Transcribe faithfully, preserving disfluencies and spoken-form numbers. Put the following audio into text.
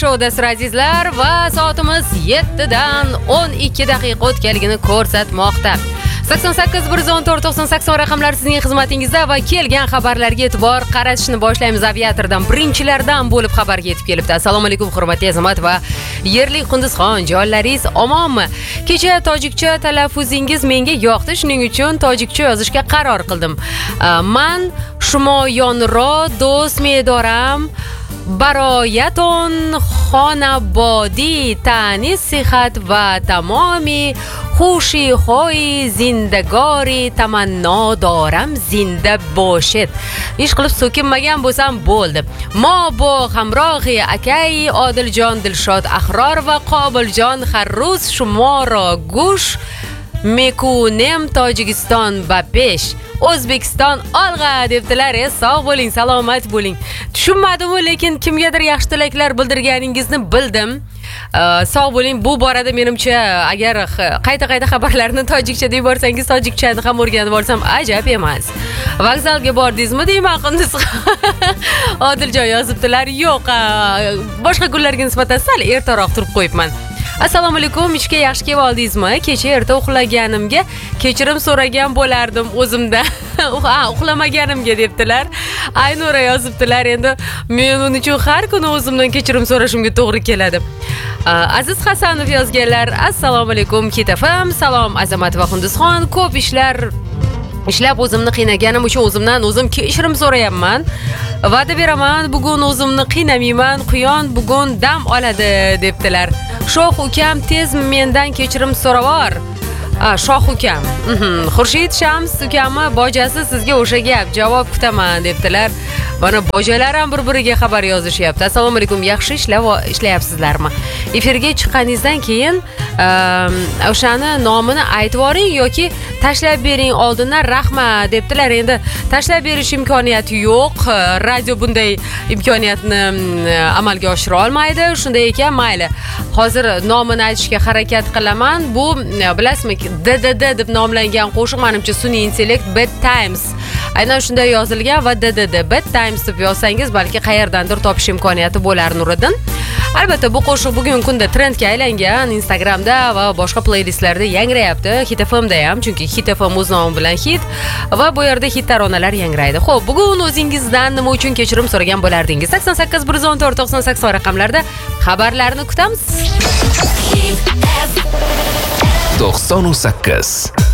Showdasir azizlar va soatimiz yettidan o'n ikki daqiqa o'tganligini ko'rsatmoqda. sakson sakkiz bir yuz o'n to'rt to'qson sakson raqamlar sizning xizmatingizda va kelgan xabarlarga e'tibor qaratishni boshlaymiz. Aviatordan birinchilardan bo'lib xabarga yetib kelibdi. Assalomu alaykum hurmatli azamat va yerli Qunduzxon jonlaringiz omonmi? Kecha tojikcha talaffuzingiz menga yoqdi, shuning uchun tojikcha yozishga qaror qildim. Man shumoyonro do'st medoram baroyaton xonabodi tani sihat va tamomi xushi hoy zindagori tamanno doram zinda boshet. Ish qilib so'kinmagan bo'lsam bo'ldi. Mo bo hamrohi akay Odiljon Dilshod Ahror va Qobiljon Harruz shumoro gush mekunem Tojikiston bapesh O'zbekiston olg'a debdilar. Sog' bo'ling, salomat bo'ling. Tushunmadim, lekin kimgadir yaxshi tilaklar bildirganingizni bildim. Sog' bo'ling. Bu borada menimcha agar qayta-qayta xabarlarni tojikcha deb borsangiz, tojikchani ham o'rganib olsam ajab emas. Vokzalga bordingizmi deyman Qunduz. Odiljon yozibdilar. Yo'q, boshqa kunlarga nisbatan sal ertaroq turib qo'yibman. Assalomu alaykum, ishga yaxshi kelib oldingizmi? Kecha erta uxlaganimga kechirim so'ragan bo'lardim o'zimda. Ha, uxlamaganimga debdilar. Aynura yozibdilar. Endi men uning uchun har kuni o'zimdan kechirim so'rashimga to'g'ri keladi. Aziz Hasanov yozganlar. Assalomu alaykum Kitafam. Salom Azamat va Qunduzxon. Ko'p ishlar ishlab o'zimni qiynaganim uchun o'zimdan o'zim kechirim so'rayapman. Va'da beraman, bugun o'zimni qiynamayman. Quyon bugun dam oladi debdilar. Shoh ukam tez mendan kechirim so'ravor. Shoh ukam. Xurshid Shams ukami bojasi sizga o'sha gap javob kutaman debdilar. Mana bojalar ham bir-biriga xabar yozishyapti. Assalomu alaykum, yaxshi ishlab ishlayapsizlarmi? Efirga chiqqaningizdan keyin o'shani nomini aytib yuboring yoki tashlab bering oldindan rahmat debdilar. Endi tashlab berish imkoniyati yo'q. Radio bunday imkoniyatni amalga oshira olmaydi. Shunday ekan, mayli. Hozir nomini aytishga harakat qilaman. Bu bilasizmi, D D D deb nomlangan qo'shiq menimcha sun'iy intellekt Bedtimes. Aynan shunday yozilgan va D D D Bedtimes deb yozsangiz balki qayerdandir topish imkoniyati bo'lar Nuriddin. Albatta bu qo'shiq bugungi kunda trendga aylangan, Instagramda va boshqa playlistlarda yangrayapti. Hit F M da ham, chunki Hit F M o'z nomi bilan hit va bu yerda hit taronalar yangraydi. Xo'p, bugun o'zingizdan nima uchun kechirim so'ragan bo'lardingiz? sakson sakkiz bir yuz o'n to'rt to'qson sakson raqamlarda xabarlarni kutamiz. to'qson sakkiz